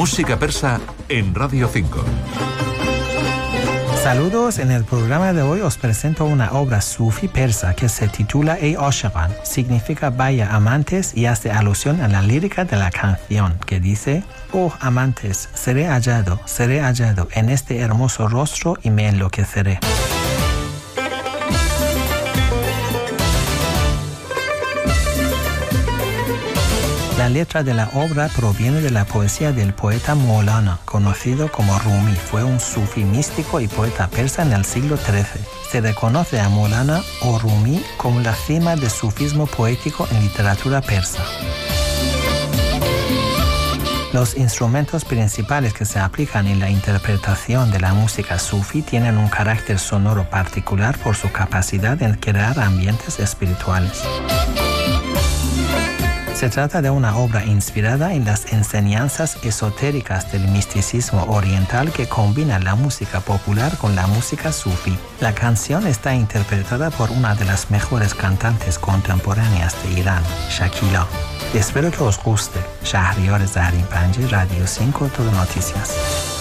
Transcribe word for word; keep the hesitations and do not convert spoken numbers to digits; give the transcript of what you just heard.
Música persa en Radio cinco. Saludos, en el programa de hoy os presento una obra sufi persa que se titula Ey Ashiqan, significa vaya amantes y hace alusión a la lírica de la canción que dice: oh amantes, seré hallado, seré hallado en este hermoso rostro y me enloqueceré. La letra de la obra proviene de la poesía del poeta Maulana, conocido como Rumi. Fue un sufí místico y poeta persa en el siglo trece. Se reconoce a Maulana o Rumi como la cima del sufismo poético en literatura persa. Los instrumentos principales que se aplican en la interpretación de la música sufí tienen un carácter sonoro particular por su capacidad en crear ambientes espirituales. Se trata de una obra inspirada en las enseñanzas esotéricas del misticismo oriental que combina la música popular con la música sufí. La canción está interpretada por una de las mejores cantantes contemporáneas de Irán, Shakila. Espero que os guste. Shahriar Zarin Panji, Radio cinco, Todo Noticias.